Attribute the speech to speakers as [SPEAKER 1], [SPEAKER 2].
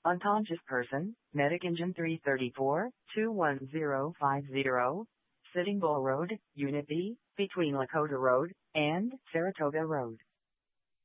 [SPEAKER 1] Unconscious person, Medic Engine 334, 21050, Sitting Bull Road, Unit B, between Lakota Road and Saratoga Road.